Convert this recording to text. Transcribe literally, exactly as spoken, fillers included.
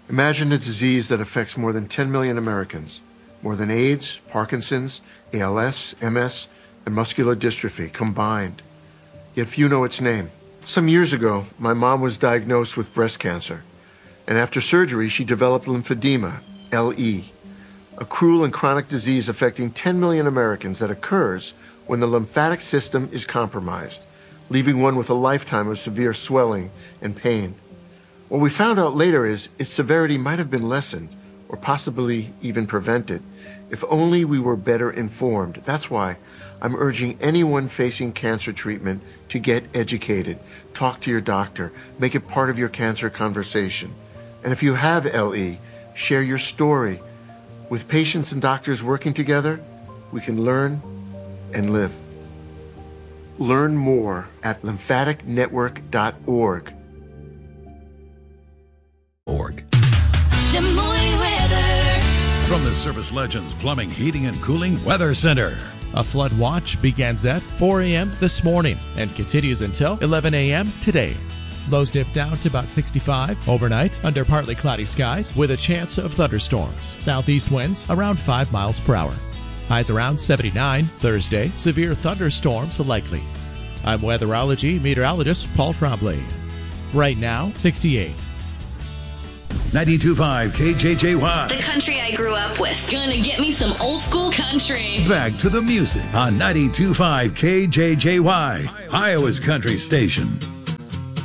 Imagine a disease that affects more than ten million Americans, more than AIDS, Parkinson's, A L S, M S, and muscular dystrophy combined. Yet few know its name. Some years ago, my mom was diagnosed with breast cancer, and after surgery, she developed lymphedema, L E, a cruel and chronic disease affecting ten million Americans that occurs when the lymphatic system is compromised, leaving one with a lifetime of severe swelling and pain. What we found out later is its severity might have been lessened or possibly even prevented if only we were better informed. That's why I'm urging anyone facing cancer treatment to get educated, talk to your doctor, make it part of your cancer conversation. And if you have L E, share your story. With patients and doctors working together, we can learn and live. Learn more at lymphatic network dot org. Org. Des Moines weather. From the Service Legends Plumbing, Heating, and Cooling Weather Center. A flood watch begins at four a.m. this morning and continues until eleven a.m. today. Lows dip down to about sixty-five overnight under partly cloudy skies with a chance of thunderstorms. Southeast winds around five miles per hour. Highs around seventy-nine Thursday. Severe thunderstorms likely. I'm weatherology meteorologist Paul Trombley. Right now, sixty-eight. ninety-two point five K J J Y. The country I grew up with. Gonna get me some old school country. Back to the music on ninety-two point five K J J Y, Iowa's country station.